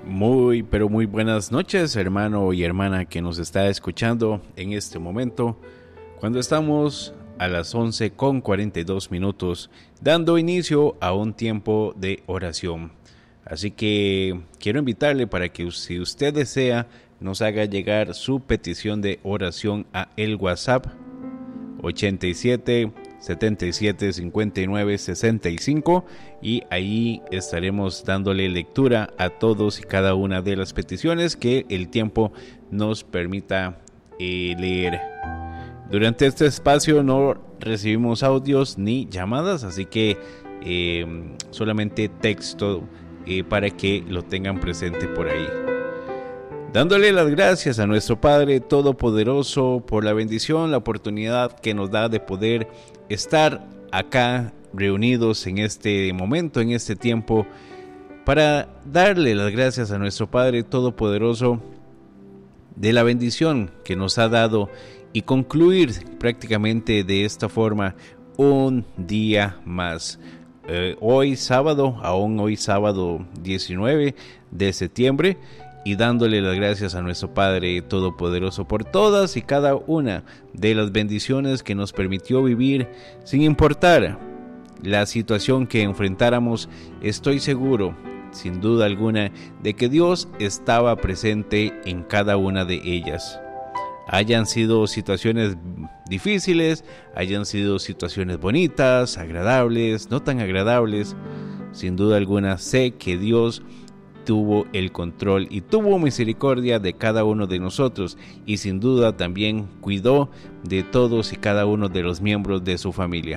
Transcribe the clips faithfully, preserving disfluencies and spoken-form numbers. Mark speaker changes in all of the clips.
Speaker 1: Muy, pero muy buenas noches, hermano y hermana que nos está escuchando en este momento, cuando estamos a las once con cuarenta y dos minutos, dando inicio a un tiempo de oración. Así que quiero invitarle para que, si usted desea, nos haga llegar su petición de oración a el WhatsApp ochenta y siete, setenta y siete, cincuenta y nueve, sesenta y cinco, y ahí estaremos dándole lectura a todos y cada una de las peticiones que el tiempo nos permita eh, leer. Durante este espacio no recibimos audios ni llamadas, así que eh, solamente texto eh, para que lo tengan presente por ahí. Dándole las gracias a nuestro Padre Todopoderoso por la bendición, la oportunidad que nos da de poder estar acá reunidos en este momento, en este tiempo, para darle las gracias a nuestro Padre Todopoderoso de la bendición que nos ha dado y concluir prácticamente de esta forma un día más. Eh, hoy sábado, aún hoy sábado diecinueve de septiembre, y dándole las gracias a nuestro Padre Todopoderoso por todas y cada una de las bendiciones que nos permitió vivir, sin importar la situación que enfrentáramos. Estoy seguro, sin duda alguna, de que Dios estaba presente en cada una de ellas. Hayan sido situaciones difíciles, hayan sido situaciones bonitas, agradables, no tan agradables, sin duda alguna sé que Dios tuvo el control y tuvo misericordia de cada uno de nosotros, y sin duda también cuidó de todos y cada uno de los miembros de su familia.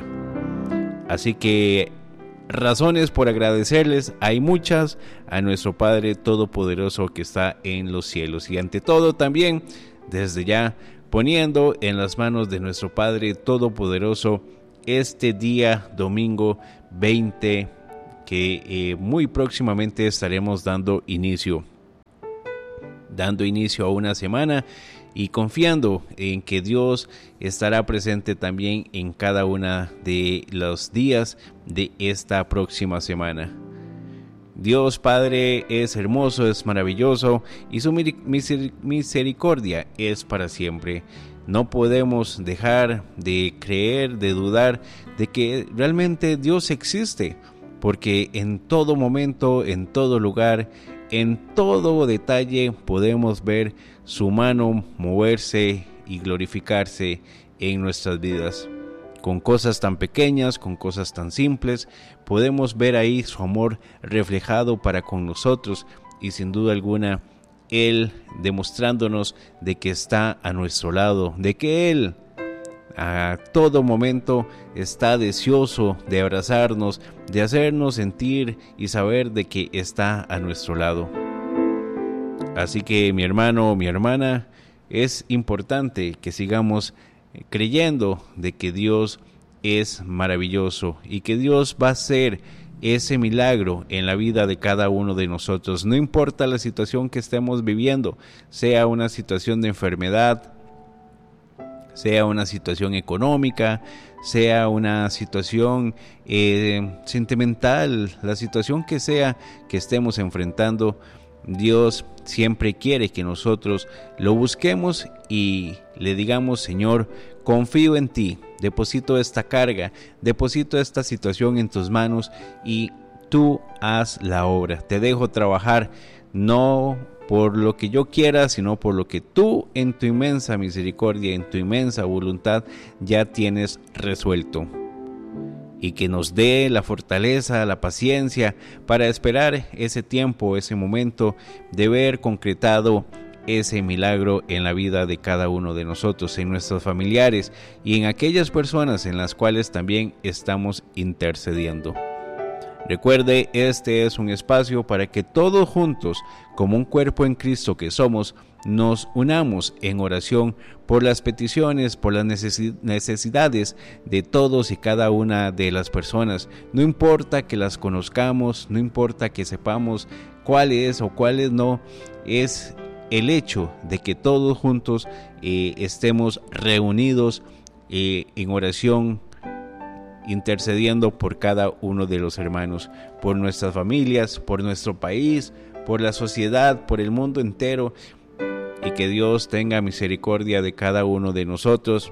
Speaker 1: Así que razones por agradecerles hay muchas a nuestro Padre Todopoderoso que está en los cielos, y ante todo también desde ya poniendo en las manos de nuestro Padre Todopoderoso este día domingo veinte, que eh, muy próximamente estaremos dando inicio, dando inicio a una semana, y confiando en que Dios estará presente también en cada una de los días de esta próxima semana. Dios Padre es hermoso, es maravilloso, y su misericordia es para siempre. No podemos dejar de creer, de dudar de que realmente Dios existe, porque en todo momento, en todo lugar, en todo detalle podemos ver su mano moverse y glorificarse en nuestras vidas. Con cosas tan pequeñas, con cosas tan simples, podemos ver ahí su amor reflejado para con nosotros, y sin duda alguna Él demostrándonos de que está a nuestro lado, de que Él a todo momento está deseoso de abrazarnos, de hacernos sentir y saber de que está a nuestro lado. Así que, mi hermano, mi hermana, es importante que sigamos creyendo de que Dios es maravilloso y que Dios va a hacer ese milagro en la vida de cada uno de nosotros. No importa la situación que estemos viviendo, sea una situación de enfermedad, sea una situación económica, sea una situación eh, sentimental, la situación que sea que estemos enfrentando, Dios siempre quiere que nosotros lo busquemos y le digamos: Señor, confío en ti, deposito esta carga, deposito esta situación en tus manos y tú haz la obra. Te dejo trabajar, no por lo que yo quiera, sino por lo que tú en tu inmensa misericordia, en tu inmensa voluntad ya tienes resuelto. Y que nos dé la fortaleza, la paciencia para esperar ese tiempo, ese momento de ver concretado ese milagro en la vida de cada uno de nosotros, en nuestros familiares y en aquellas personas en las cuales también estamos intercediendo. Recuerde, este es un espacio para que todos juntos, como un cuerpo en Cristo que somos, nos unamos en oración por las peticiones, por las necesidades de todos y cada una de las personas. No importa que las conozcamos, no importa que sepamos cuáles o cuáles no, es el hecho de que todos juntos eh, estemos reunidos eh, en oración, intercediendo por cada uno de los hermanos, por nuestras familias, por nuestro país, por la sociedad, por el mundo entero, y que Dios tenga misericordia de cada uno de nosotros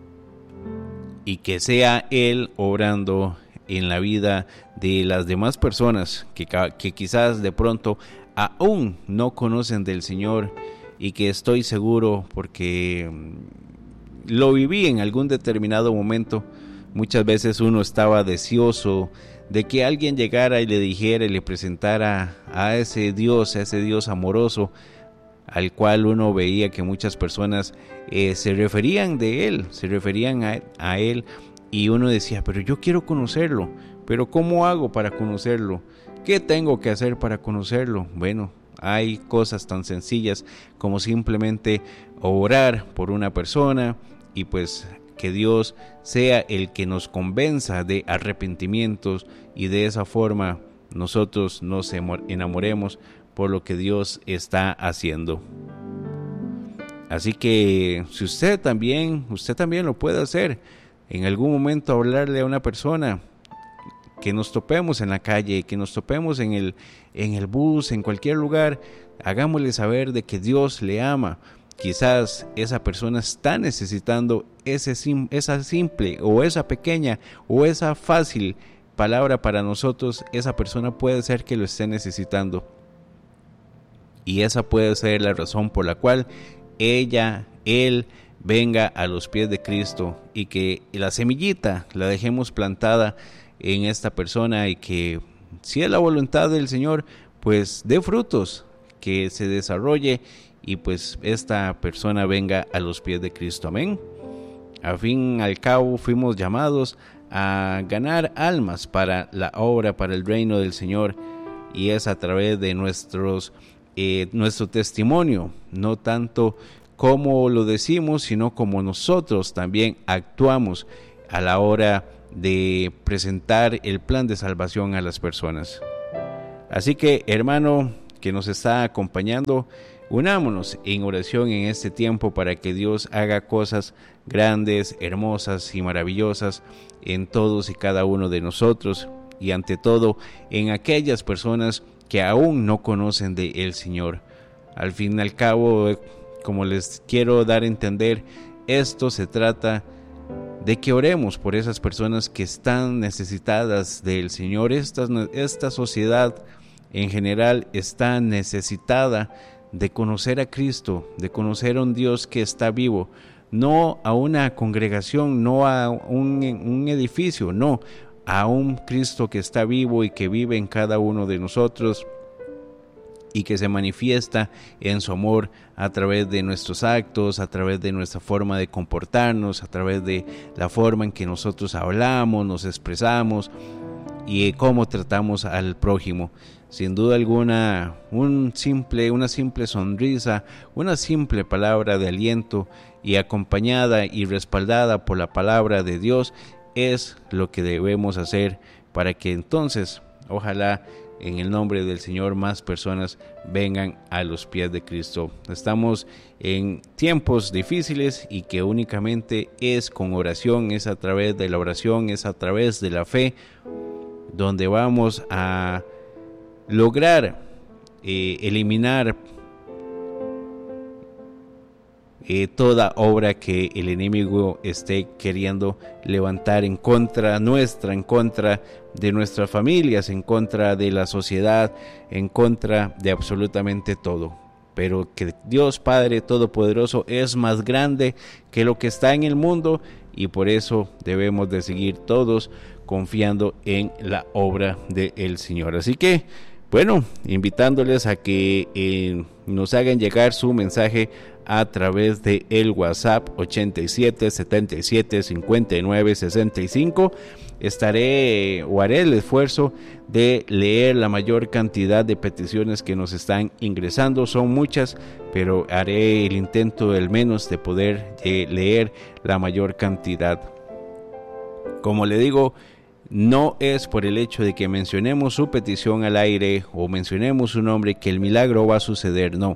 Speaker 1: y que sea Él obrando en la vida de las demás personas que, que quizás de pronto aún no conocen del Señor, y que estoy seguro, porque lo viví en algún determinado momento. Muchas veces uno estaba deseoso de que alguien llegara y le dijera y le presentara a ese Dios, a ese Dios amoroso, al cual uno veía que muchas personas eh, se referían de él, se referían a, a él, y uno decía, pero yo quiero conocerlo, pero ¿cómo hago para conocerlo? ¿Qué tengo que hacer para conocerlo? Bueno, hay cosas tan sencillas como simplemente orar por una persona, y pues que Dios sea el que nos convenza de arrepentimientos, y de esa forma nosotros nos enamoremos por lo que Dios está haciendo. Así que si usted también, usted también lo puede hacer. En algún momento hablarle a una persona, que nos topemos en la calle, que nos topemos en el, en el bus, en cualquier lugar, hagámosle saber de que Dios le ama. Quizás esa persona está necesitando ese, esa simple o esa pequeña o esa fácil palabra para nosotros. Esa persona puede ser que lo esté necesitando, y esa puede ser la razón por la cual ella, él, venga a los pies de Cristo, y que la semillita la dejemos plantada en esta persona, y que si es la voluntad del Señor, pues dé frutos, que se desarrolle, y pues esta persona venga a los pies de Cristo. Amén. Al fin y al cabo fuimos llamados a ganar almas para la obra, para el reino del Señor, y es a través de nuestros eh, nuestro testimonio, no tanto como lo decimos, sino como nosotros también actuamos a la hora de presentar el plan de salvación a las personas. Así que, hermano que nos está acompañando, unámonos en oración en este tiempo para que Dios haga cosas grandes, hermosas y maravillosas en todos y cada uno de nosotros, y ante todo en aquellas personas que aún no conocen de el Señor. Al fin y al cabo, como les quiero dar a entender, esto se trata de que oremos por esas personas que están necesitadas del Señor. Esta, esta sociedad en general está necesitada de conocer a Cristo, de conocer a un Dios que está vivo, no a una congregación, no a un, un edificio, no, a un Cristo que está vivo y que vive en cada uno de nosotros, y que se manifiesta en su amor a través de nuestros actos, a través de nuestra forma de comportarnos, a través de la forma en que nosotros hablamos, nos expresamos y cómo tratamos al prójimo. Sin duda alguna, un simple, una simple sonrisa, una simple palabra de aliento, y acompañada y respaldada por la palabra de Dios, es lo que debemos hacer para que entonces, ojalá, en el nombre del Señor, más personas vengan a los pies de Cristo. Estamos en tiempos difíciles, y que únicamente es con oración, es a través de la oración, es a través de la fe, donde vamos a lograr eh, eliminar eh, toda obra que el enemigo esté queriendo levantar en contra nuestra, en contra de nuestras familias, en contra de la sociedad, en contra de absolutamente todo. Pero que Dios Padre Todopoderoso es más grande que lo que está en el mundo, y por eso debemos de seguir todos confiando en la obra del Señor. Así que, bueno, invitándoles a que eh, nos hagan llegar su mensaje a través de el WhatsApp ochenta y siete, setenta y siete, cincuenta y nueve, sesenta y cinco. Estaré o haré el esfuerzo de leer la mayor cantidad de peticiones que nos están ingresando. Son muchas, pero haré el intento del menos de poder eh, leer la mayor cantidad. Como le digo, no es por el hecho de que mencionemos su petición al aire o mencionemos su nombre que el milagro va a suceder, no.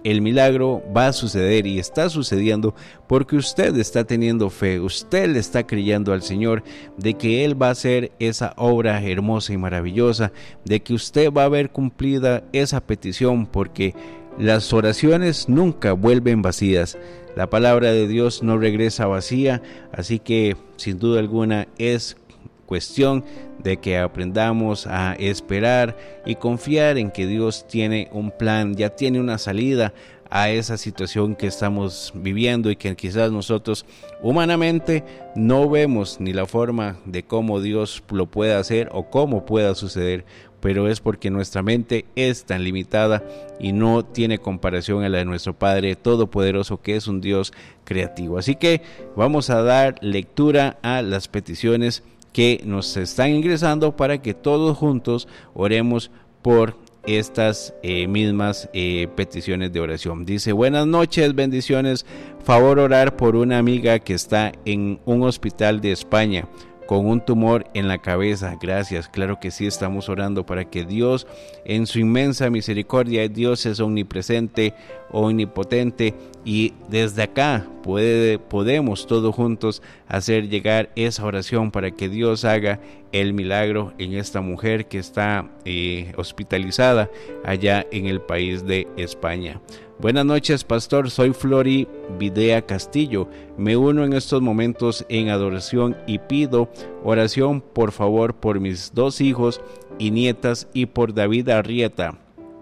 Speaker 1: el milagro va a suceder y está sucediendo porque usted está teniendo fe, usted le está creyendo al Señor de que Él va a hacer esa obra hermosa y maravillosa, de que usted va a ver cumplida esa petición, porque las oraciones nunca vuelven vacías. La palabra de Dios no regresa vacía, así que sin duda alguna es cuestión de que aprendamos a esperar y confiar en que Dios tiene un plan, ya tiene una salida a esa situación que estamos viviendo y que quizás nosotros humanamente no vemos ni la forma de cómo Dios lo pueda hacer o cómo pueda suceder, pero es porque nuestra mente es tan limitada y no tiene comparación a la de nuestro Padre Todopoderoso, que es un Dios creativo. Así que vamos a dar lectura a las peticiones que nos están ingresando para que todos juntos oremos por estas eh, mismas eh, peticiones de oración. Dice: buenas noches, bendiciones, favor orar por una amiga que está en un hospital de España con un tumor en la cabeza. Gracias, claro que sí, estamos orando para que Dios en su inmensa misericordia, Dios es omnipresente, omnipotente, y desde acá puede, podemos todos juntos hacer llegar esa oración para que Dios haga el milagro en esta mujer que está eh, hospitalizada allá en el país de España. Buenas noches, pastor, soy Flori Videa Castillo, me uno en estos momentos en adoración y pido oración por favor por mis dos hijos y nietas y por David Arrieta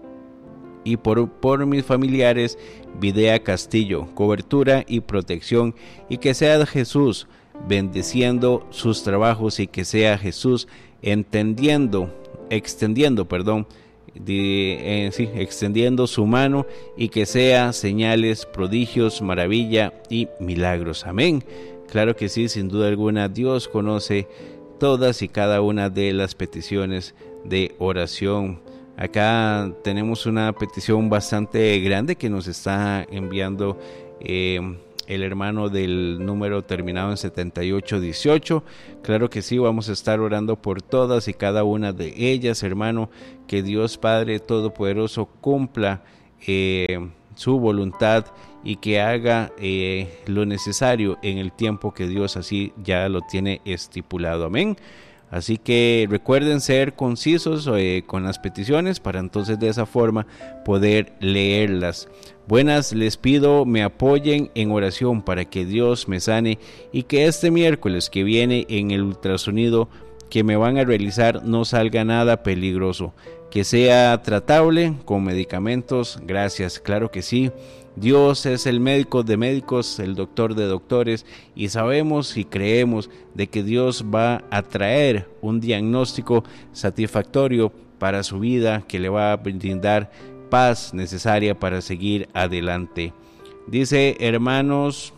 Speaker 1: y por, por mis familiares Videa Castillo, cobertura y protección, y que sea Jesús bendeciendo sus trabajos y que sea Jesús entendiendo, extendiendo, perdón, De, eh, sí, extendiendo su mano y que sea señales, prodigios, maravilla y milagros. Amén. Claro que sí, sin duda alguna, Dios conoce todas y cada una de las peticiones de oración. Acá tenemos una petición bastante grande que nos está enviando eh, el hermano del número terminado en setenta y ocho dieciocho. Claro que sí, vamos a estar orando por todas y cada una de ellas, hermano, que Dios Padre Todopoderoso cumpla eh, su voluntad y que haga eh, lo necesario en el tiempo que Dios así ya lo tiene estipulado. Amén. Así que recuerden ser concisos eh, con las peticiones para entonces de esa forma poder leerlas. Buenas, les pido me apoyen en oración para que Dios me sane y que este miércoles que viene en el ultrasonido que me van a realizar no salga nada peligroso, que sea tratable con medicamentos. Gracias, claro que sí. Dios es el médico de médicos, el doctor de doctores, y sabemos y creemos de que Dios va a traer un diagnóstico satisfactorio para su vida, que le va a brindar paz necesaria para seguir adelante. Dice: hermanos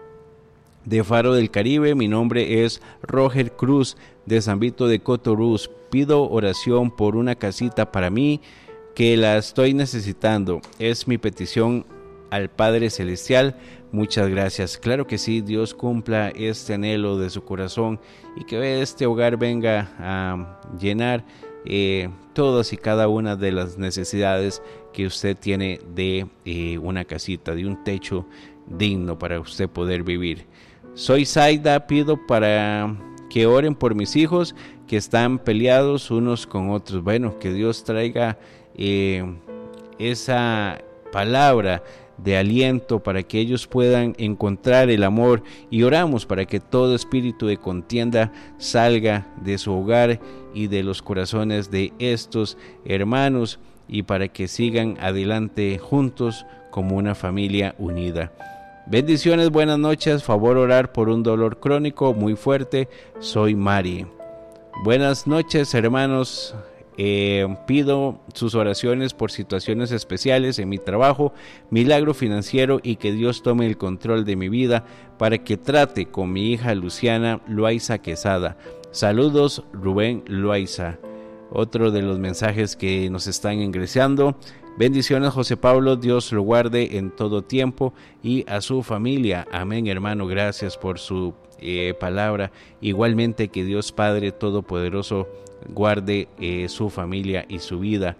Speaker 1: de Faro del Caribe, mi nombre es Roger Cruz de San Vito de Cotorús. Pido oración por una casita para mí que la estoy necesitando. Es mi petición al Padre Celestial. Muchas gracias. Claro que sí, Dios cumpla este anhelo de su corazón y que este hogar venga a llenar eh, todas y cada una de las necesidades que usted tiene de eh, una casita, de un techo digno para usted poder vivir. Soy Zaida, pido para que oren por mis hijos que están peleados unos con otros. Bueno, que Dios traiga eh, esa palabra de aliento para que ellos puedan encontrar el amor, y oramos para que todo espíritu de contienda salga de su hogar y de los corazones de estos hermanos, y para que sigan adelante juntos como una familia unida. Bendiciones, buenas noches, favor orar por un dolor crónico muy fuerte, soy Mari. Buenas noches, hermanos. Eh, pido sus oraciones por situaciones especiales en mi trabajo, milagro financiero y que Dios tome el control de mi vida para que trate con mi hija Luciana Loaiza Quesada. Saludos, Rubén Loaiza. Otro de los mensajes que nos están ingresando. Bendiciones, José Pablo, Dios lo guarde en todo tiempo y a su familia. Amén, hermano, gracias por su eh, palabra. Igualmente que Dios Padre Todopoderoso guarde eh, su familia y su vida.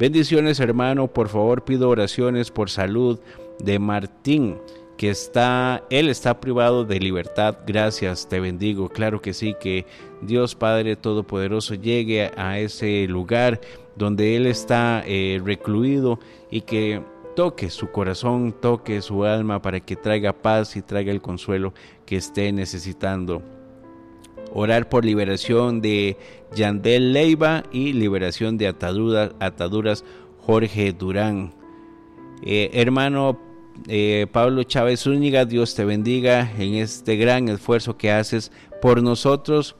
Speaker 1: Bendiciones, hermano. Por favor, pido oraciones por salud de Martín, que está, él está privado de libertad. Gracias, te bendigo. Claro que sí, que Dios Padre Todopoderoso llegue a ese lugar donde él está eh, recluido y que toque su corazón, toque su alma para que traiga paz y traiga el consuelo que esté necesitando. Orar por liberación de Yandel Leiva y liberación de ataduras, ataduras Jorge Durán. Eh, hermano eh, Pablo Chávez Zúñiga, Dios te bendiga en este gran esfuerzo que haces por nosotros,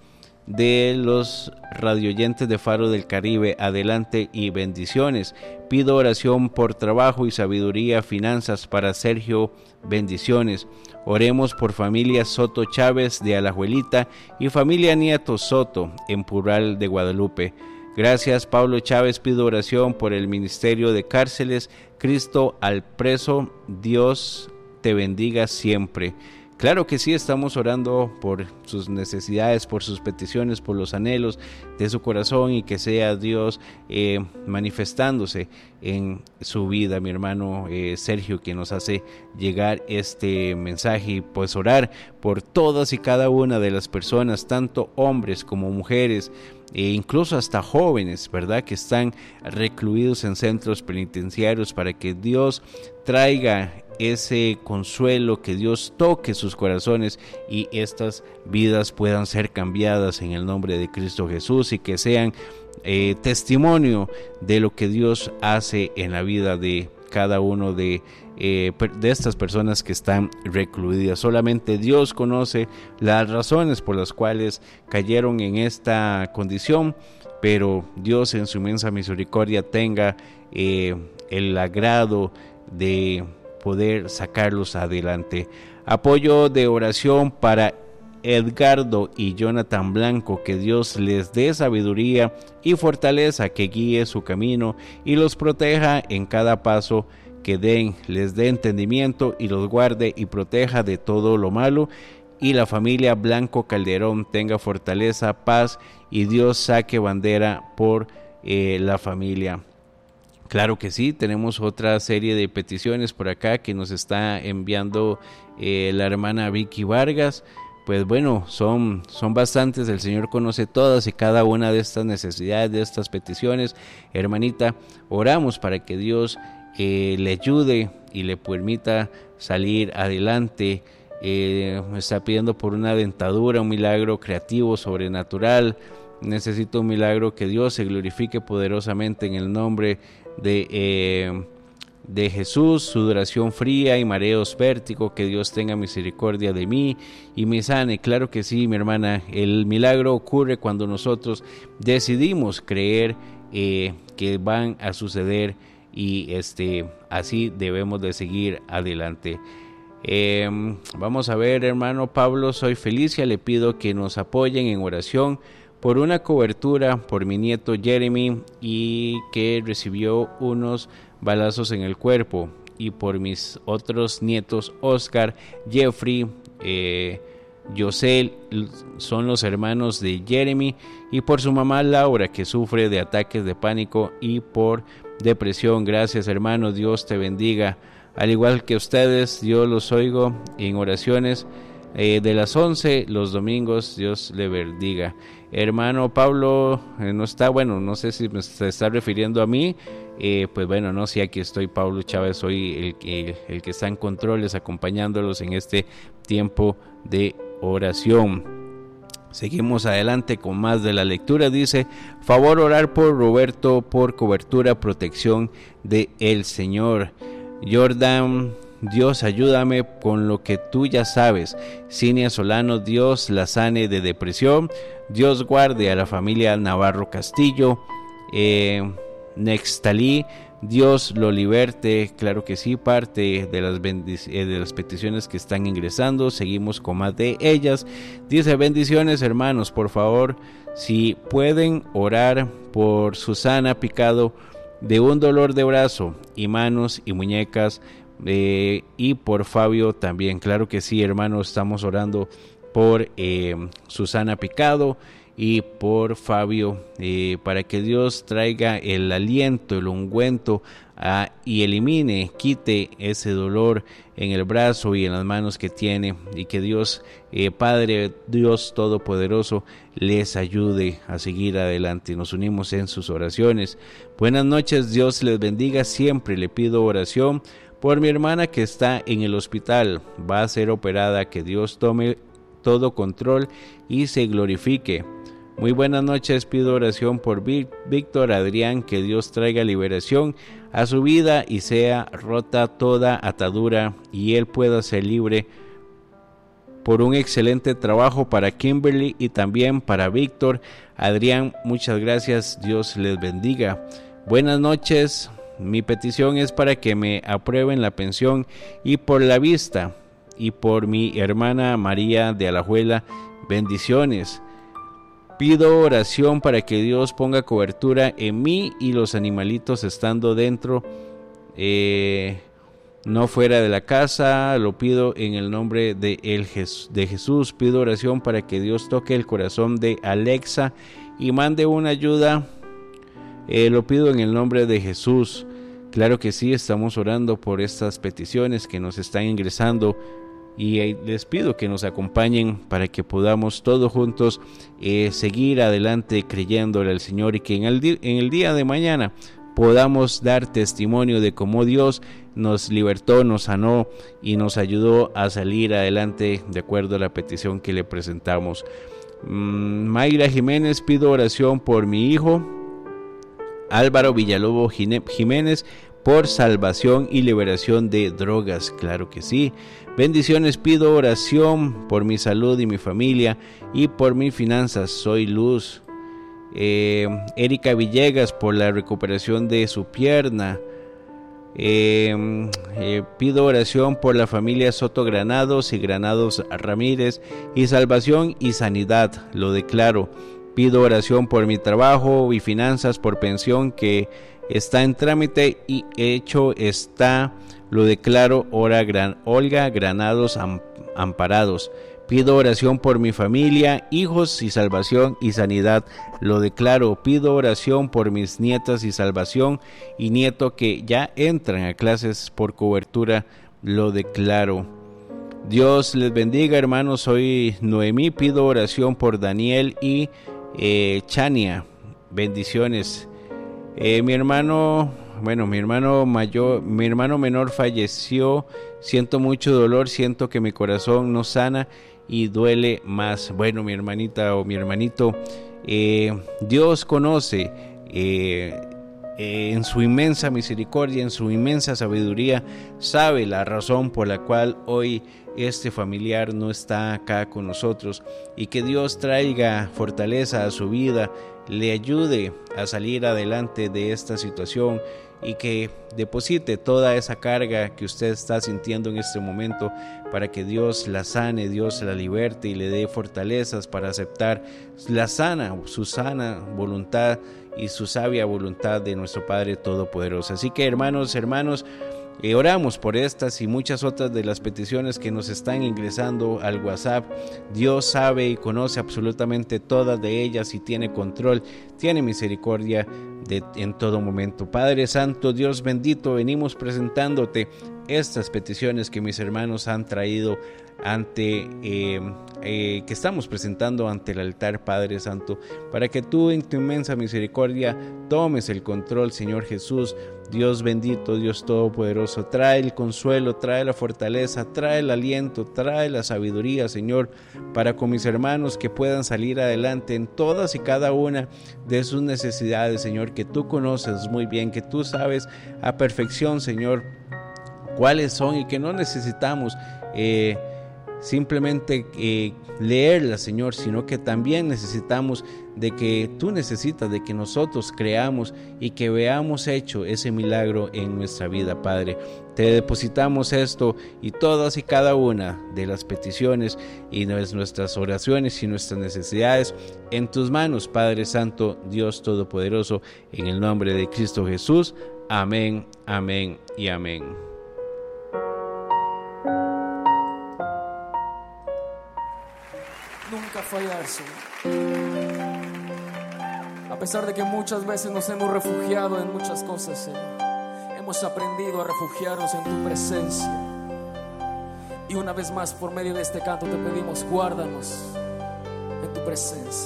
Speaker 1: de los radioyentes de Faro del Caribe. Adelante y bendiciones. Pido oración por trabajo y sabiduría, finanzas para Sergio. Bendiciones. Oremos por familia Soto Chávez de Alajuelita y familia Nieto Soto en Pural de Guadalupe. Gracias, Pablo Chávez. Pido oración por el Ministerio de Cárceles. Cristo al preso. Dios te bendiga siempre. Claro que sí, estamos orando por sus necesidades, por sus peticiones, por los anhelos de su corazón, y que sea Dios eh, manifestándose en su vida. Mi hermano eh, Sergio, que nos hace llegar este mensaje, y pues orar por todas y cada una de las personas, tanto hombres como mujeres, e incluso hasta jóvenes, ¿verdad?, que están recluidos en centros penitenciarios, para que Dios traiga ese consuelo, que Dios toque sus corazones y estas vidas puedan ser cambiadas en el nombre de Cristo Jesús, y que sean eh, testimonio de lo que Dios hace en la vida de cada uno de, eh, de estas personas que están recluidas. Solamente Dios conoce las razones por las cuales cayeron en esta condición, pero Dios en su inmensa misericordia tenga eh, el agrado de poder sacarlos adelante. Apoyo de oración para Edgardo y Jonathan Blanco, que Dios les dé sabiduría y fortaleza, que guíe su camino y los proteja en cada paso que den, les dé entendimiento y los guarde y proteja de todo lo malo. Y la familia Blanco Calderón tenga fortaleza, paz, y Dios saque bandera por eh, la familia. Claro que sí, tenemos otra serie de peticiones por acá que nos está enviando eh, la hermana Vicky Vargas. Pues bueno, son, son bastantes, el Señor conoce todas y cada una de estas necesidades, de estas peticiones. Hermanita, oramos para que Dios eh, le ayude y le permita salir adelante. Eh, me está pidiendo por una dentadura, un milagro creativo, sobrenatural. Necesito un milagro, que Dios se glorifique poderosamente en el nombre de, eh, de Jesús. Sudoración fría y mareos, vértigo, que Dios tenga misericordia de mí y me sane. Claro que sí, mi hermana, el milagro ocurre cuando nosotros decidimos creer eh, que van a suceder, y este, así debemos de seguir adelante. Eh, vamos a ver, hermano Pablo, soy Felicia, le pido que nos apoyen en oración por una cobertura por mi nieto Jeremy, y que recibió unos balazos en el cuerpo, y por mis otros nietos Oscar, Jeffrey, eh, Yosel, son los hermanos de Jeremy, y por su mamá Laura, que sufre de ataques de pánico y por depresión. Gracias, hermano, Dios te bendiga. Al igual que ustedes, yo los oigo en oraciones eh, de las once los domingos. Dios le bendiga. Hermano Pablo eh, no está, bueno, no sé si me se está refiriendo a mí. Eh, pues bueno, no, sí, aquí estoy, Pablo Chávez, soy el, el, el que está en controles, acompañándolos en este tiempo de oración. Seguimos adelante con más de la lectura. Dice: favor orar por Roberto por cobertura, protección de el Señor. Jordan: Dios ayúdame con lo que tú ya sabes. Cinia Solano: Dios la sane de depresión. Dios guarde a la familia Navarro Castillo. Eh, Nextalí: Dios lo liberte. Claro que sí, parte de las, bendic- eh, de las peticiones que están ingresando. Seguimos con más de ellas. Dice: bendiciones, hermanos, por favor, si pueden orar por Susana Picado, de un dolor de brazo y manos y muñecas, eh, y por Fabio también. Claro que sí, hermanos, estamos orando por eh, Susana Picado y por Fabio, eh, para que Dios traiga el aliento, el ungüento ah, y elimine, quite ese dolor en el brazo y en las manos que tiene, y que Dios, eh, Padre, Dios Todopoderoso, les ayude a seguir adelante. Nos unimos en sus oraciones. Buenas noches, Dios les bendiga siempre. Le pido oración por mi hermana que está en el hospital, va a ser operada, que Dios tome todo control y se glorifique. Muy buenas noches, pido oración por Víctor Adrián, que Dios traiga liberación a su vida y sea rota toda atadura y él pueda ser libre. Por un excelente trabajo para Kimberly y también para Víctor Adrián, muchas gracias, Dios les bendiga. Buenas noches, mi petición es para que me aprueben la pensión y por la vista, y por mi hermana María de Alajuela, bendiciones. Pido oración para que Dios ponga cobertura en mí y los animalitos estando dentro, eh, no fuera de la casa. Lo pido en el nombre de, el, de Jesús. Pido oración para que Dios toque el corazón de Alexa y mande una ayuda. Eh, lo pido en el nombre de Jesús. Claro que sí, estamos orando por estas peticiones que nos están ingresando. Y les pido que nos acompañen para que podamos todos juntos eh, seguir adelante creyéndole al Señor, y que en el, di- en el día de mañana podamos dar testimonio de cómo Dios nos libertó, nos sanó y nos ayudó a salir adelante de acuerdo a la petición que le presentamos. Mm, Mayra Jiménez, pido oración por mi hijo Álvaro Villalobos Jiménez, por salvación y liberación de drogas. Claro que sí. Bendiciones, pido oración por mi salud y mi familia y por mis finanzas. Soy Luz. Eh, Erika Villegas, por la recuperación de su pierna. Eh, eh, pido oración por la familia Soto Granados y Granados Ramírez y salvación y sanidad. Lo declaro. Pido oración por mi trabajo y finanzas, por pensión que está en trámite y hecho está, lo declaro. Ora Gran, Olga Granados am, Amparados. Pido oración por mi familia, hijos y salvación y sanidad, lo declaro. Pido oración por mis nietas y salvación y nieto que ya entran a clases por cobertura, lo declaro. Dios les bendiga, hermanos. Soy Noemí. Pido oración por Daniel y eh, Chania. Bendiciones. Eh, mi hermano, bueno, mi hermano mayor, mi hermano menor falleció. Siento mucho dolor, siento que mi corazón no sana y duele más. Bueno, mi hermanita o mi hermanito, eh, Dios conoce eh, eh, en su inmensa misericordia, en su inmensa sabiduría, sabe la razón por la cual hoy este familiar no está acá con nosotros, y que Dios traiga fortaleza a su vida, le ayude a salir adelante de esta situación y que deposite toda esa carga que usted está sintiendo en este momento para que Dios la sane, Dios la liberte y le dé fortalezas para aceptar la sana, su sana voluntad y su sabia voluntad de nuestro Padre Todopoderoso. Así que hermanos, hermanos, Eh, oramos por estas y muchas otras de las peticiones que nos están ingresando al WhatsApp. Dios sabe y conoce absolutamente todas de ellas y tiene control, tiene misericordia de, en todo momento. Padre Santo, Dios bendito, venimos presentándote estas peticiones que mis hermanos han traído ante eh, eh, que estamos presentando ante el altar, Padre Santo, para que tú en tu inmensa misericordia tomes el control, Señor Jesús. Dios bendito, Dios todopoderoso, trae el consuelo, trae la fortaleza, trae el aliento, trae la sabiduría, Señor, para con mis hermanos que puedan salir adelante en todas y cada una de sus necesidades, Señor, que tú conoces muy bien, que tú sabes a perfección, Señor, cuáles son, y que no necesitamos eh, simplemente eh, leerlas, Señor, sino que también necesitamos de que tú necesitas de que nosotros creamos y que veamos hecho ese milagro en nuestra vida, Padre. Te depositamos esto y todas y cada una de las peticiones y nuestras oraciones y nuestras necesidades en tus manos, Padre Santo, Dios Todopoderoso, en el nombre de Cristo Jesús. Amén, amén y amén.
Speaker 2: Nunca fallar, Señor. pesar de que muchas veces nos hemos refugiado en muchas cosas, Señor, hemos aprendido a refugiarnos en tu presencia. Y una vez más, por medio de este canto te pedimos, guárdanos en tu presencia.